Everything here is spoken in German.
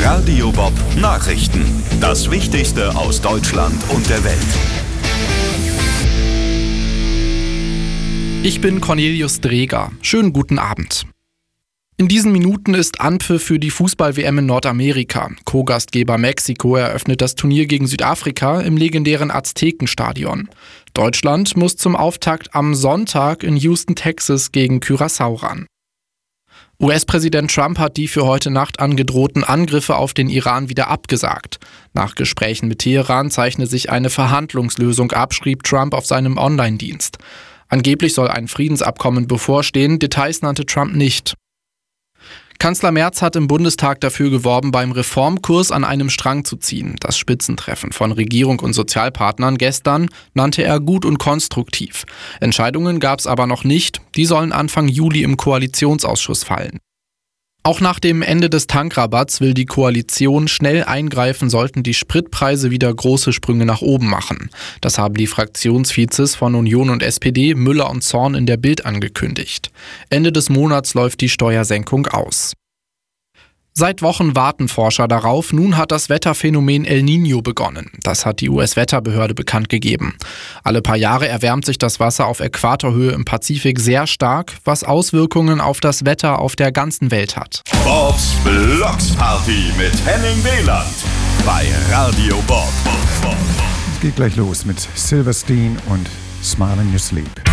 Radio Bob Nachrichten. Das Wichtigste aus Deutschland und der Welt. Ich bin Cornelius Dreger. Schönen guten Abend. In diesen Minuten ist Anpfiff für die Fußball-WM in Nordamerika. Co-Gastgeber Mexiko eröffnet das Turnier gegen Südafrika im legendären Aztekenstadion. Deutschland muss zum Auftakt am Sonntag in Houston, Texas gegen Curaçao ran. US-Präsident Trump hat die für heute Nacht angedrohten Angriffe auf den Iran wieder abgesagt. Nach Gesprächen mit Teheran zeichne sich eine Verhandlungslösung ab, schrieb Trump auf seinem Online-Dienst. Angeblich soll ein Friedensabkommen bevorstehen, Details nannte Trump nicht. Kanzler Merz hat im Bundestag dafür geworben, beim Reformkurs an einem Strang zu ziehen. Das Spitzentreffen von Regierung und Sozialpartnern gestern nannte er gut und konstruktiv. Entscheidungen gab es aber noch nicht. Die sollen Anfang Juli im Koalitionsausschuss fallen. Auch nach dem Ende des Tankrabatts will die Koalition schnell eingreifen, sollten die Spritpreise wieder große Sprünge nach oben machen. Das haben die Fraktionsvizes von Union und SPD, Müller und Zorn, in der Bild angekündigt. Ende des Monats läuft die Steuersenkung aus. Seit Wochen warten Forscher darauf. Nun hat das Wetterphänomen El Niño begonnen. Das hat die US-Wetterbehörde bekannt gegeben. Alle paar Jahre erwärmt sich das Wasser auf Äquatorhöhe im Pazifik sehr stark, was Auswirkungen auf das Wetter auf der ganzen Welt hat. Bobs Blocksparty mit Henning Wieland bei Radio Bob. Es geht gleich los mit Silverstein und Smile in Your Sleep.